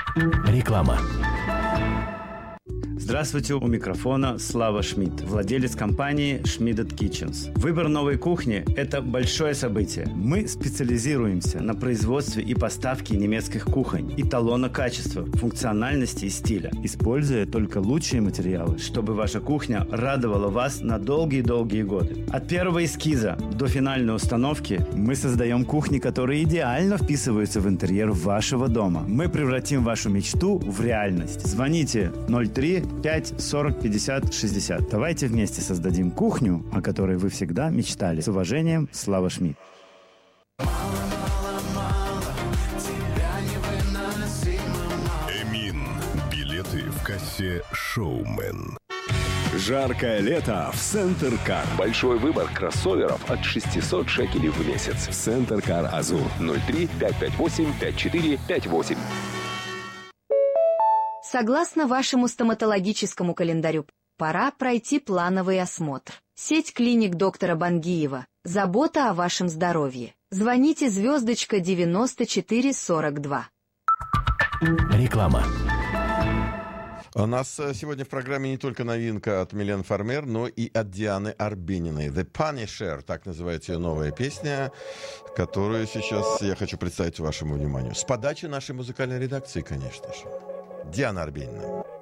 Реклама. Здравствуйте, у микрофона Слава Шмидт, владелец компании Schmidт Kitchens. Выбор новой кухни – это большое событие. Мы специализируемся на производстве и поставке немецких кухонь, эталона качества, функциональности и стиля, используя только лучшие материалы, чтобы ваша кухня радовала вас на долгие-долгие годы. От первого эскиза до финальной установки мы создаем кухни, которые идеально вписываются в интерьер вашего дома. Мы превратим вашу мечту в реальность. Звоните 03 5 40 50 60. Давайте вместе создадим кухню, о которой вы всегда мечтали. С уважением, Слава Шмидт. Эмин. Билеты в кассе «Шоумен». Жаркое лето в Центр Кар. Большой выбор кроссоверов от 600 шекелей в месяц. Центр Кар Азур. 03 558 5458. Согласно вашему стоматологическому календарю, пора пройти плановый осмотр. Сеть клиник доктора Бангиева. Забота о вашем здоровье. Звоните звездочка 9442. Реклама. У нас сегодня в программе не только новинка от Милен Фармер, но и от Дианы Арбениной. «The Punisher», так называется ее новая песня, которую сейчас я хочу представить вашему вниманию. С подачи нашей музыкальной редакции, конечно же. Диана Арбенина.